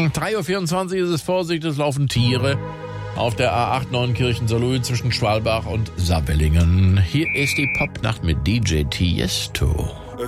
3:24 Uhr ist es, Vorsicht, es laufen Tiere auf der A8 Neunkirchen-Saarlouis zwischen Schwalbach und Saarbrücken. Hier ist die Popnacht mit DJ Tiesto.